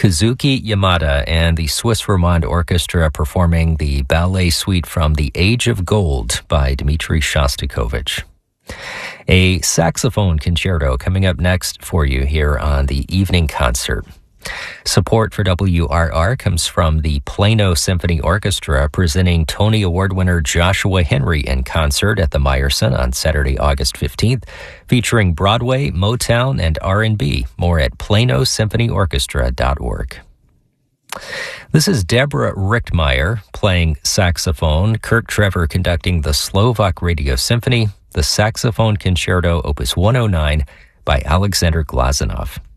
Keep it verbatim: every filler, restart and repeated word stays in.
Kazuki Yamada and the Swiss Romand Orchestra performing the ballet suite from The Age of Gold by Dmitri Shostakovich. A saxophone concerto coming up next for you here on the Evening Concert. Support for W R R comes from the Plano Symphony Orchestra, presenting Tony Award winner Joshua Henry in concert at the Meyerson on Saturday, August fifteenth, featuring Broadway, Motown, and R and B. More at plano symphony orchestra dot org. This is Deborah Richtmeyer playing saxophone, Kurt Trevor conducting the Slovak Radio Symphony, the Saxophone Concerto, Opus one oh nine by Alexander Glazunov.